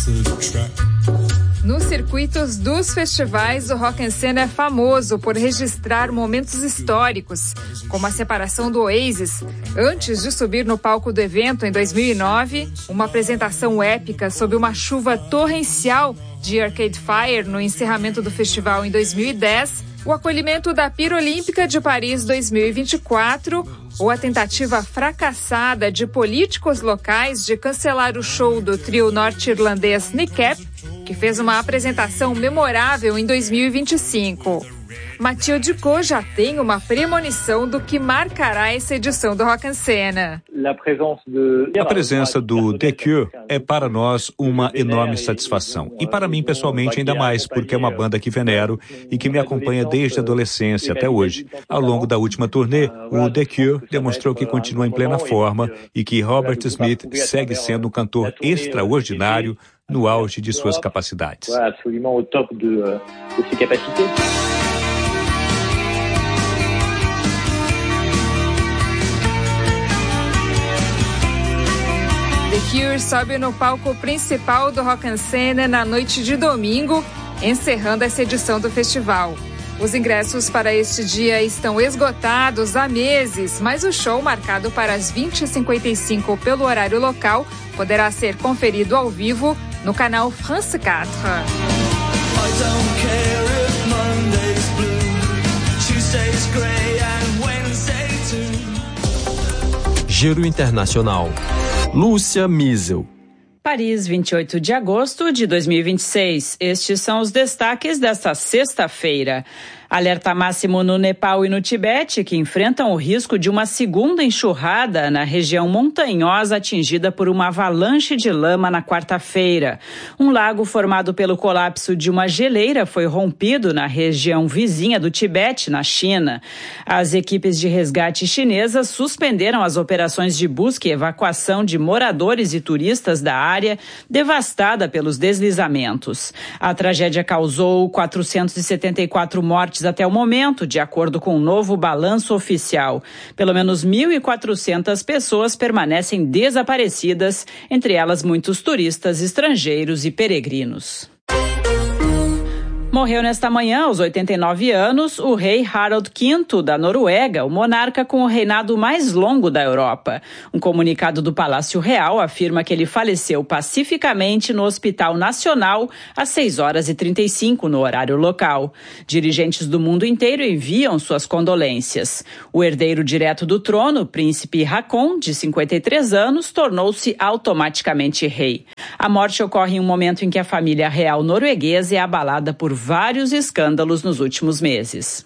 Nos circuitos dos festivais, o Rock en Scene é famoso por registrar momentos históricos, como a separação do Oasis, antes de subir no palco do evento em 2009, uma apresentação épica sob uma chuva torrencial de Arcade Fire no encerramento do festival em 2010, o acolhimento da Pira Olímpica de Paris 2024 ou a tentativa fracassada de políticos locais de cancelar o show do trio norte-irlandês Nick Cave, que fez uma apresentação memorável em 2025. Mathilde Cot já tem uma premonição do que marcará essa edição do Rock en Scene. A presença do The Cure é para nós uma enorme satisfação. E para mim, pessoalmente, ainda mais, porque é uma banda que venero e que me acompanha desde a adolescência até hoje. Ao longo da última turnê, o The Cure demonstrou que continua em plena forma e que Robert Smith segue sendo um cantor extraordinário no auge de suas capacidades. The Cure sobe no palco principal do Rock en Scene na noite de domingo, encerrando essa edição do festival. Os ingressos para este dia estão esgotados há meses, mas o show, marcado para as 20h55 pelo horário local, poderá ser conferido ao vivo no canal France 4. Giro Internacional. Lúcia Miesel. Paris, 28 de agosto de 2026. Estes são os destaques desta sexta-feira. Alerta máximo no Nepal e no Tibete, que enfrentam o risco de uma segunda enxurrada na região montanhosa atingida por uma avalanche de lama na quarta-feira. Um lago formado pelo colapso de uma geleira foi rompido na região vizinha do Tibete, na China. As equipes de resgate chinesas suspenderam as operações de busca e evacuação de moradores e turistas da área devastada pelos deslizamentos. A tragédia causou 474 mortes até o momento, de acordo com um novo balanço oficial. Pelo menos 1.400 pessoas permanecem desaparecidas, entre elas muitos turistas estrangeiros e peregrinos. Morreu nesta manhã, aos 89 anos, o rei Harald V da Noruega, o monarca com o reinado mais longo da Europa. Um comunicado do Palácio Real afirma que ele faleceu pacificamente no Hospital Nacional às 6h35 no horário local. Dirigentes do mundo inteiro enviam suas condolências. O herdeiro direto do trono, príncipe Haakon, de 53 anos, tornou-se automaticamente rei. A morte ocorre em um momento em que a família real norueguesa é abalada por vários escândalos nos últimos meses.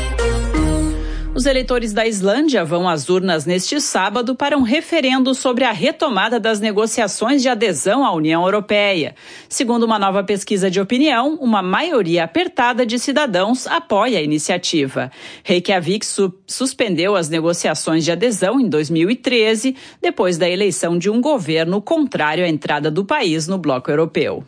Os eleitores da Islândia vão às urnas neste sábado para um referendo sobre a retomada das negociações de adesão à União Europeia. Segundo uma nova pesquisa de opinião, uma maioria apertada de cidadãos apoia a iniciativa. Reykjavik suspendeu as negociações de adesão em 2013, depois da eleição de um governo contrário à entrada do país no bloco europeu.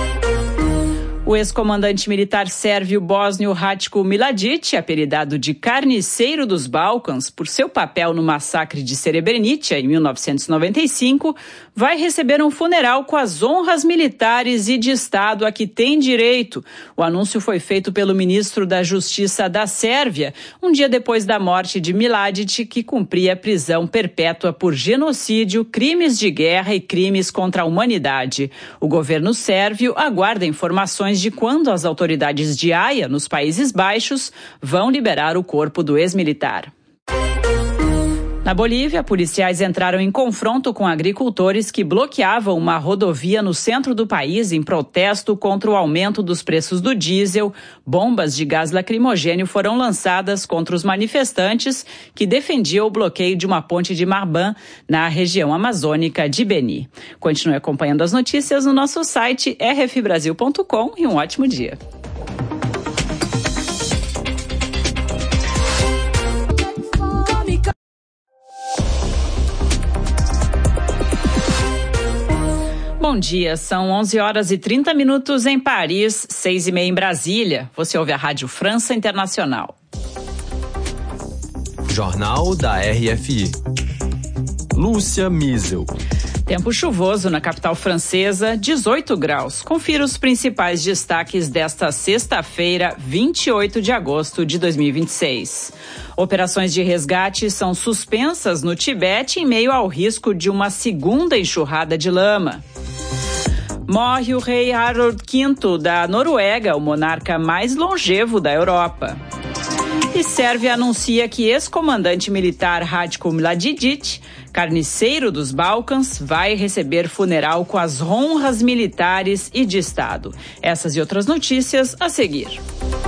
O ex-comandante militar sérvio bósnio Ratko Mladic, apelidado de Carniceiro dos Balcãs por seu papel no massacre de Srebrenica em 1995, vai receber um funeral com as honras militares e de Estado a que tem direito. O anúncio foi feito pelo ministro da Justiça da Sérvia, um dia depois da morte de Mladic, que cumpria prisão perpétua por genocídio, crimes de guerra e crimes contra a humanidade. O governo sérvio aguarda informações de quando as autoridades de Haia, nos Países Baixos, vão liberar o corpo do ex-militar. Na Bolívia, policiais entraram em confronto com agricultores que bloqueavam uma rodovia no centro do país em protesto contra o aumento dos preços do diesel. Bombas de gás lacrimogêneo foram lançadas contra os manifestantes que defendiam o bloqueio de uma ponte de Marban na região amazônica de Beni. Continue acompanhando as notícias no nosso site rfbrasil.com e um ótimo dia. Bom dia, são 11h30 em Paris, 6h30 em Brasília. Você ouve a Rádio França Internacional. Jornal da RFI. Lúcia Miesel. Tempo chuvoso na capital francesa, 18 graus. Confira os principais destaques desta sexta-feira, 28 de agosto de 2026. Operações de resgate são suspensas no Tibete em meio ao risco de uma segunda enxurrada de lama. Morre o rei Harald V da Noruega, o monarca mais longevo da Europa. E Sérvia anuncia que ex-comandante militar Ratko Mladic, carniceiro dos Balcãs, vai receber funeral com as honras militares e de Estado. Essas e outras notícias a seguir.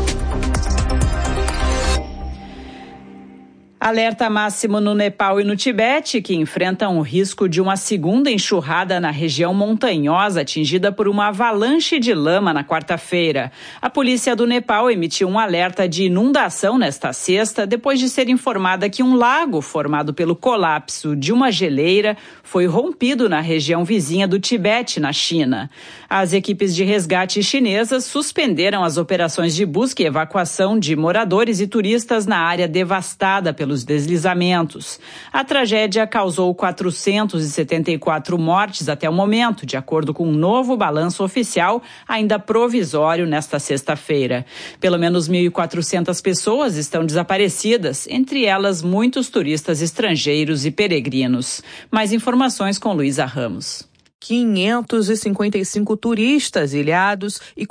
Alerta máximo no Nepal e no Tibete, que enfrentam o risco de uma segunda enxurrada na região montanhosa atingida por uma avalanche de lama na quarta-feira. A polícia do Nepal emitiu um alerta de inundação nesta sexta, depois de ser informada que um lago formado pelo colapso de uma geleira foi rompido na região vizinha do Tibete, na China. As equipes de resgate chinesas suspenderam as operações de busca e evacuação de moradores e turistas na área devastada pelos deslizamentos. A tragédia causou 474 mortes até o momento, de acordo com um novo balanço oficial, ainda provisório nesta sexta-feira. Pelo menos 1.400 pessoas estão desaparecidas, entre elas muitos turistas estrangeiros e peregrinos. Mais informações com Luísa Ramos. 555 turistas ilhados e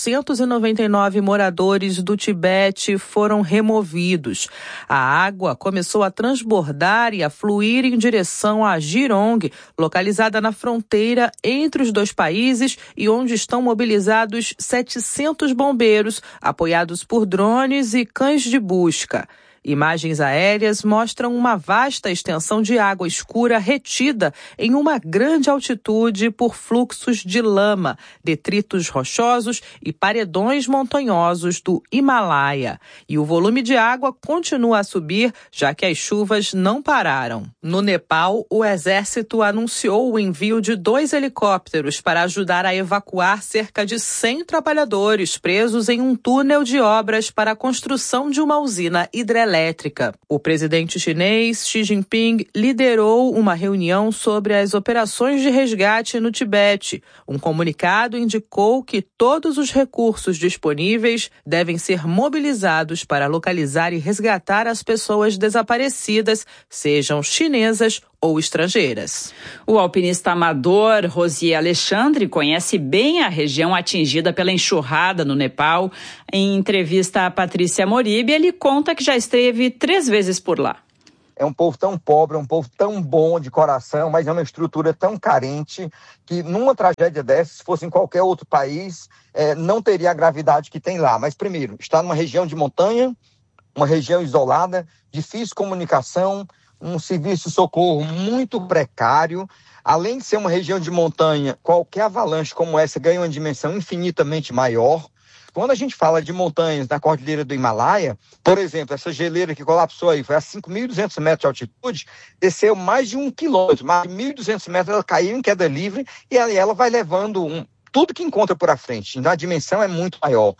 499 moradores do Tibete foram removidos. A água começou a transbordar e a fluir em direção a Jirong, localizada na fronteira entre os dois países e onde estão mobilizados 700 bombeiros, apoiados por drones e cães de busca. Imagens aéreas mostram uma vasta extensão de água escura retida em uma grande altitude por fluxos de lama, detritos rochosos e paredões montanhosos do Himalaia. E o volume de água continua a subir, já que as chuvas não pararam. No Nepal, o exército anunciou o envio de 2 helicópteros para ajudar a evacuar cerca de 100 trabalhadores presos em um túnel de obras para a construção de uma usina hidrelétrica. O presidente chinês Xi Jinping liderou uma reunião sobre as operações de resgate no Tibete. Um comunicado indicou que todos os recursos disponíveis devem ser mobilizados para localizar e resgatar as pessoas desaparecidas, sejam chinesas ou estrangeiras. O alpinista amador Rosier Alexandre conhece bem a região atingida pela enxurrada no Nepal. Em entrevista à Patrícia Moribe, ele conta que já esteve 3 vezes por lá. É um povo tão pobre, é um povo tão bom de coração, mas é uma estrutura tão carente que numa tragédia dessa, se fosse em qualquer outro país, não teria a gravidade que tem lá. Mas primeiro, está numa região de montanha, uma região isolada, difícil comunicação, um serviço de socorro muito precário. Além de ser uma região de montanha, qualquer avalanche como essa ganha uma dimensão infinitamente maior. Quando a gente fala de montanhas na cordilheira do Himalaia, por exemplo, essa geleira que colapsou aí, foi a 5.200 metros de altitude, desceu mais de 1 quilômetro, mais de 1.200 metros, ela caiu em queda livre e ela vai levando tudo que encontra por à frente. Então a dimensão é muito maior.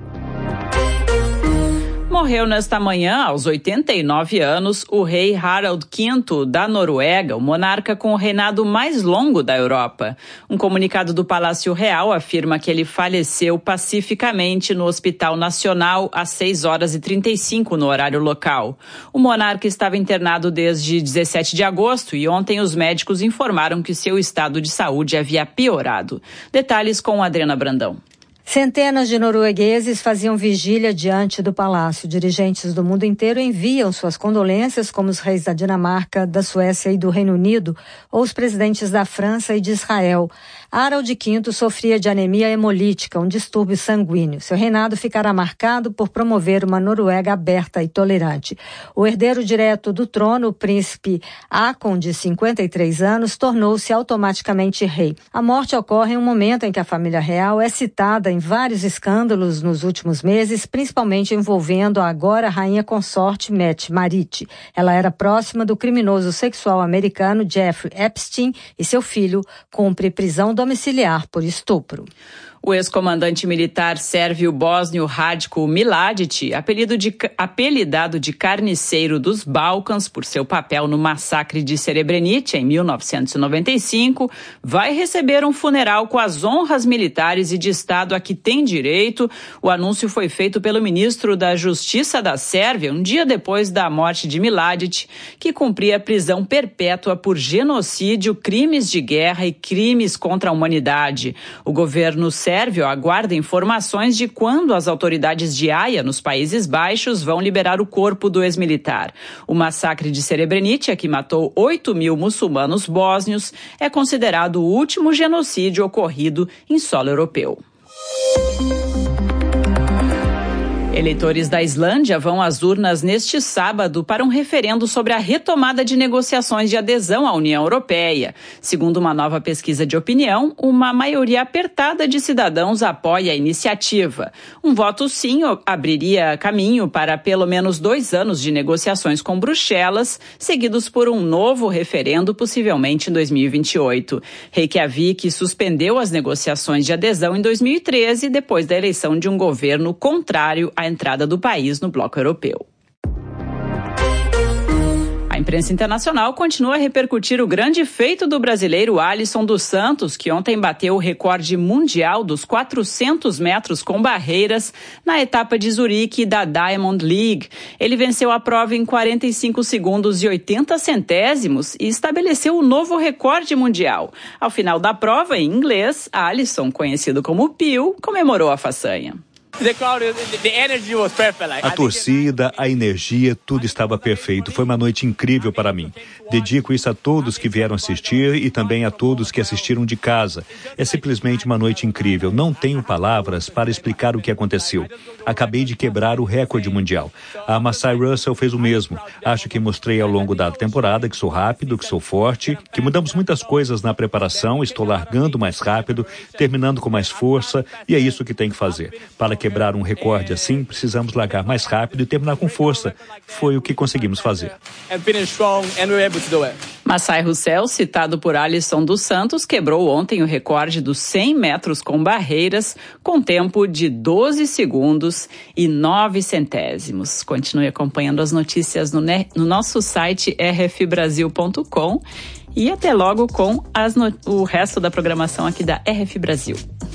Morreu nesta manhã, aos 89 anos, o rei Harald V da Noruega, o monarca com o reinado mais longo da Europa. Um comunicado do Palácio Real afirma que ele faleceu pacificamente no Hospital Nacional às 6h35 no horário local. O monarca estava internado desde 17 de agosto e ontem os médicos informaram que seu estado de saúde havia piorado. Detalhes com Adriana Brandão. Centenas de noruegueses faziam vigília diante do palácio. Dirigentes do mundo inteiro enviam suas condolências, como os reis da Dinamarca, da Suécia e do Reino Unido, ou os presidentes da França e de Israel. Harald V sofria de anemia hemolítica, um distúrbio sanguíneo. Seu reinado ficará marcado por promover uma Noruega aberta e tolerante. O herdeiro direto do trono, o príncipe Haakon, de 53 anos, tornou-se automaticamente rei. A morte ocorre em um momento em que a família real é citada em vários escândalos nos últimos meses, principalmente envolvendo a agora rainha consorte Mette Marit. Ela era próxima do criminoso sexual americano Jeffrey Epstein e seu filho cumpre prisão domiciliar por estupro. O ex-comandante militar sérvio bósnio Ratko Mladic, apelidado de carniceiro dos Balcãs por seu papel no massacre de Srebrenica em 1995, vai receber um funeral com as honras militares e de Estado a que tem direito. O anúncio foi feito pelo ministro da Justiça da Sérvia um dia depois da morte de Mladic, que cumpria prisão perpétua por genocídio, crimes de guerra e crimes contra a humanidade. O governo sérvio aguarda informações de quando as autoridades de Haia, nos Países Baixos, vão liberar o corpo do ex-militar. O massacre de Srebrenica, que matou 8.000 muçulmanos bósnios, é considerado o último genocídio ocorrido em solo europeu. Eleitores da Islândia vão às urnas neste sábado para um referendo sobre a retomada de negociações de adesão à União Europeia. Segundo uma nova pesquisa de opinião, uma maioria apertada de cidadãos apoia a iniciativa. Um voto sim abriria caminho para pelo menos 2 anos de negociações com Bruxelas, seguidos por um novo referendo, possivelmente em 2028. Reykjavik suspendeu as negociações de adesão em 2013, depois da eleição de um governo contrário à entrada do país no bloco europeu. A imprensa internacional continua a repercutir o grande feito do brasileiro Alisson dos Santos, que ontem bateu o recorde mundial dos 400 metros com barreiras na etapa de Zurique da Diamond League. Ele venceu a prova em 45 segundos e 80 centésimos e estabeleceu o novo recorde mundial. Ao final da prova, em inglês, Alisson, conhecido como Pio, comemorou a façanha. A torcida, a energia, tudo estava perfeito. Foi uma noite incrível para mim. Dedico isso a todos que vieram assistir e também a todos que assistiram de casa. É simplesmente uma noite incrível. Não tenho palavras para explicar o que aconteceu. Acabei de quebrar o recorde mundial. A Massai Russell fez o mesmo. Acho que mostrei ao longo da temporada que sou rápido, que sou forte, que mudamos muitas coisas na preparação. Estou largando mais rápido, terminando com mais força, e é isso que tem que fazer. Para quebrar um recorde assim, precisamos largar mais rápido e terminar com força. Foi o que conseguimos fazer. Massai Russell, citado por Alisson dos Santos, quebrou ontem o recorde dos 100 metros com barreiras, com tempo de 12 segundos e 9 centésimos. Continue acompanhando as notícias no nosso site rfbrasil.com e até logo com o resto da programação aqui da RF Brasil.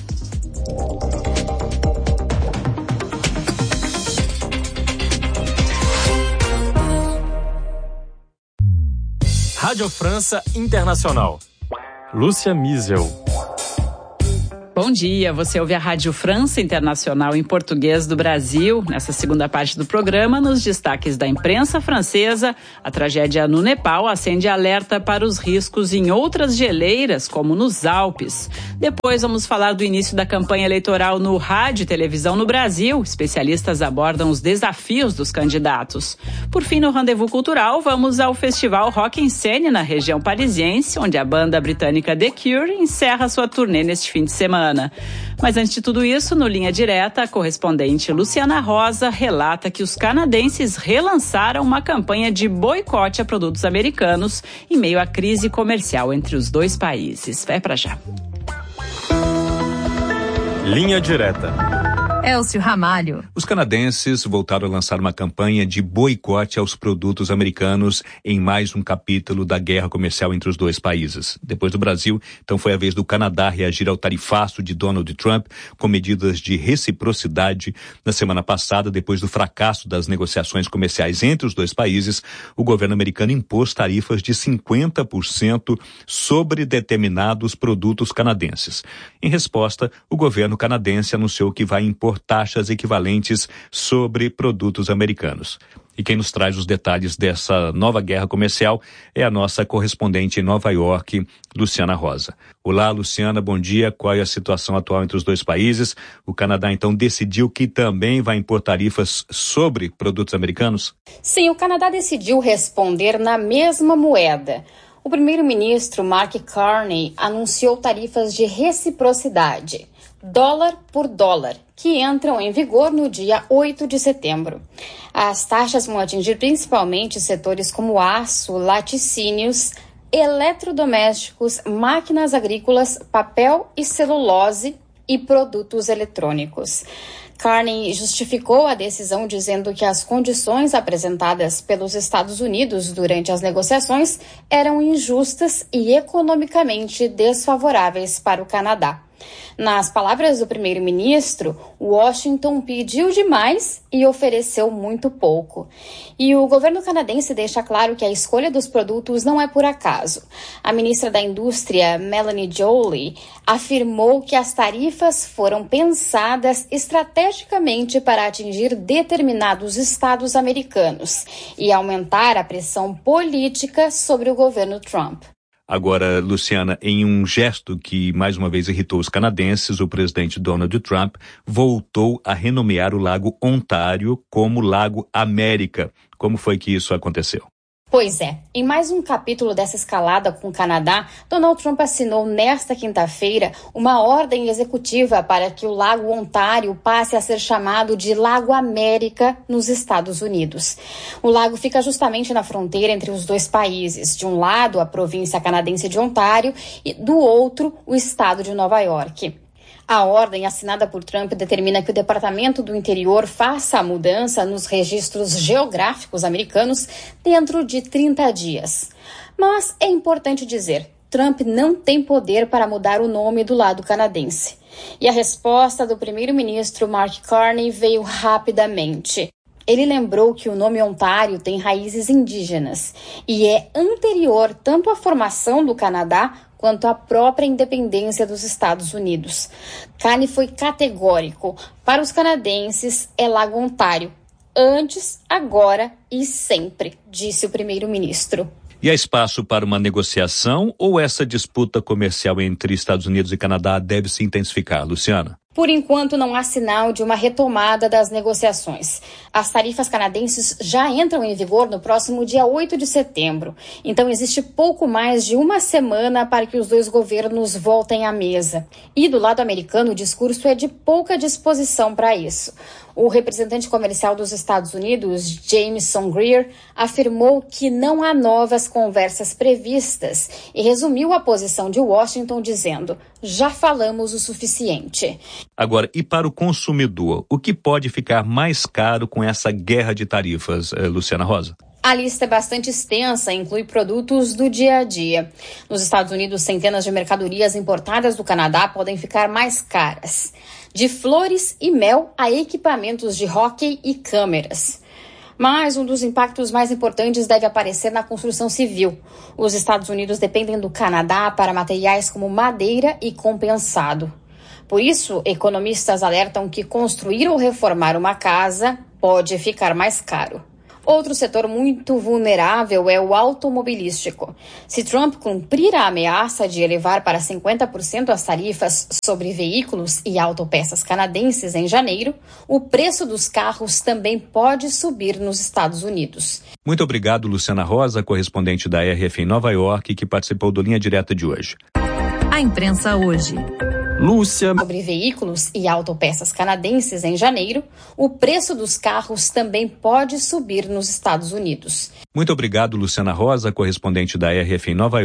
Rádio França Internacional. Lúcia Miesel. Bom dia, você ouve a Rádio França Internacional em português do Brasil. Nessa segunda parte do programa, nos destaques da imprensa francesa, a tragédia no Nepal acende alerta para os riscos em outras geleiras, como nos Alpes. Depois vamos falar do início da campanha eleitoral no rádio e televisão no Brasil. Especialistas abordam os desafios dos candidatos. Por fim, no Rendezvous Cultural, vamos ao Festival Rock en Seine na região parisiense, onde a banda britânica The Cure encerra sua turnê neste fim de semana. Mas antes de tudo isso, no Linha Direta, a correspondente Luciana Rosa relata que os canadenses relançaram uma campanha de boicote a produtos americanos em meio à crise comercial entre os dois países. Vai pra já. Linha Direta. Elcio Ramalho. Os canadenses voltaram a lançar uma campanha de boicote aos produtos americanos em mais um capítulo da guerra comercial entre os dois países. Depois do Brasil, então foi a vez do Canadá reagir ao tarifaço de Donald Trump com medidas de reciprocidade. Na semana passada, depois do fracasso das negociações comerciais entre os dois países, o governo americano impôs tarifas de 50% sobre determinados produtos canadenses. Em resposta, o governo canadense anunciou que vai impor taxas equivalentes sobre produtos americanos. E quem nos traz os detalhes dessa nova guerra comercial é a nossa correspondente em Nova York, Luciana Rosa. Olá, Luciana, bom dia. Qual é a situação atual entre os dois países? O Canadá, então, decidiu que também vai impor tarifas sobre produtos americanos? Sim, o Canadá decidiu responder na mesma moeda. O primeiro-ministro Mark Carney anunciou tarifas de reciprocidade, dólar por dólar, que entram em vigor no dia 8 de setembro. As taxas vão atingir principalmente setores como aço, laticínios, eletrodomésticos, máquinas agrícolas, papel e celulose, e produtos eletrônicos. Carney justificou a decisão dizendo que as condições apresentadas pelos Estados Unidos durante as negociações eram injustas e economicamente desfavoráveis para o Canadá. Nas palavras do primeiro-ministro, Washington pediu demais e ofereceu muito pouco. E o governo canadense deixa claro que a escolha dos produtos não é por acaso. A ministra da Indústria, Melanie Joly, afirmou que as tarifas foram pensadas estrategicamente para atingir determinados estados americanos e aumentar a pressão política sobre o governo Trump. Agora, Luciana, em um gesto que mais uma vez irritou os canadenses, o presidente Donald Trump voltou a renomear o Lago Ontário como Lago América. Como foi que isso aconteceu? Pois é, em mais um capítulo dessa escalada com o Canadá, Donald Trump assinou nesta quinta-feira uma ordem executiva para que o Lago Ontário passe a ser chamado de Lago América nos Estados Unidos. O lago fica justamente na fronteira entre os dois países, de um lado a província canadense de Ontário e do outro o estado de Nova York. A ordem assinada por Trump determina que o Departamento do Interior faça a mudança nos registros geográficos americanos dentro de 30 dias. Mas é importante dizer, Trump não tem poder para mudar o nome do lado canadense. E a resposta do primeiro-ministro Mark Carney veio rapidamente. Ele lembrou que o nome Ontário tem raízes indígenas e é anterior tanto à formação do Canadá quanto à própria independência dos Estados Unidos. Carney foi categórico. Para os canadenses, é Lago Ontário. Antes, agora e sempre, disse o primeiro-ministro. E há espaço para uma negociação ou essa disputa comercial entre Estados Unidos e Canadá deve se intensificar, Luciana? Por enquanto, não há sinal de uma retomada das negociações. As tarifas canadenses já entram em vigor no próximo dia 8 de setembro. Então, existe pouco mais de uma semana para que os dois governos voltem à mesa. E do lado americano, o discurso é de pouca disposição para isso. O representante comercial dos Estados Unidos, Jameson Greer, afirmou que não há novas conversas previstas e resumiu a posição de Washington dizendo: já falamos o suficiente. Agora, e para o consumidor, o que pode ficar mais caro com essa guerra de tarifas, Luciana Rosa? A lista é bastante extensa e inclui produtos do dia a dia. Nos Estados Unidos, centenas de mercadorias importadas do Canadá podem ficar mais caras. De flores e mel a equipamentos de hóquei e câmeras. Mas um dos impactos mais importantes deve aparecer na construção civil. Os Estados Unidos dependem do Canadá para materiais como madeira e compensado. Por isso, economistas alertam que construir ou reformar uma casa pode ficar mais caro. Outro setor muito vulnerável é o automobilístico. Se Trump cumprir a ameaça de elevar para 50% as tarifas sobre veículos e autopeças canadenses em janeiro, o preço dos carros também pode subir nos Estados Unidos. Muito obrigado, Luciana Rosa, correspondente da RF em Nova York, que participou do Linha Direta de hoje. A imprensa hoje. Lúcia. Sobre veículos e autopeças canadenses em janeiro, o preço dos carros também pode subir nos Estados Unidos. Muito obrigado, Luciana Rosa, correspondente da RF em Nova York.